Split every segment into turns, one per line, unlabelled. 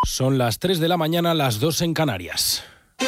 Son las 3 de la mañana, las 2 en Canarias.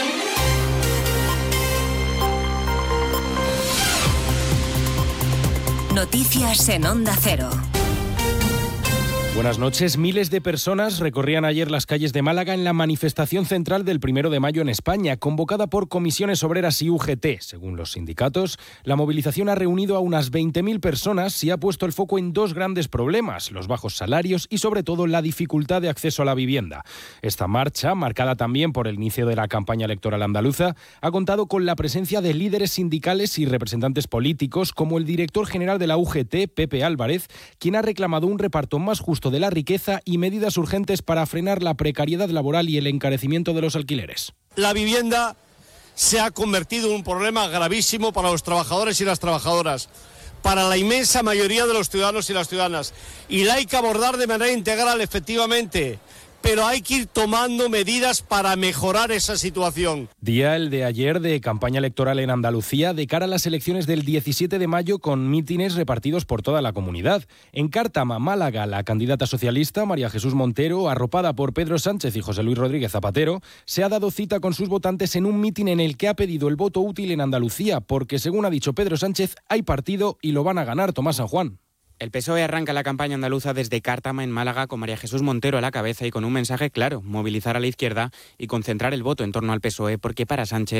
Noticias en Onda Cero.
Buenas noches. Miles de personas recorrían ayer las calles de Málaga en la manifestación central del 1 de mayo en España, convocada por comisiones obreras y UGT. Según los sindicatos, la movilización ha reunido a unas 20.000 personas y ha puesto el foco en dos grandes problemas: los bajos salarios y, sobre todo, la dificultad de acceso a la vivienda. Esta marcha, marcada también por el inicio de la campaña electoral andaluza, ha contado con la presencia de líderes sindicales y representantes políticos, como el director general de la UGT, Pepe Álvarez, quien ha reclamado un reparto más justo de la riqueza y medidas urgentes para frenar la precariedad laboral y el encarecimiento de los alquileres.
La vivienda se ha convertido en un problema gravísimo para los trabajadores y las trabajadoras, para la inmensa mayoría de los ciudadanos y las ciudadanas, y la hay que abordar de manera integral, efectivamente, pero hay que ir tomando medidas para mejorar esa situación.
Día el de ayer de campaña electoral en Andalucía de cara a las elecciones del 17 de mayo, con mítines repartidos por toda la comunidad. En Cártama, Málaga, la candidata socialista María Jesús Montero, arropada por Pedro Sánchez y José Luis Rodríguez Zapatero, se ha dado cita con sus votantes en un mitin en el que ha pedido el voto útil en Andalucía, porque, según ha dicho Pedro Sánchez, hay partido y lo van a ganar. Tomás San Juan.
El PSOE arranca la campaña andaluza desde Cártama, en Málaga, con María Jesús Montero a la cabeza y con un mensaje claro: movilizar a la izquierda y concentrar el voto en torno al PSOE, porque para Sánchez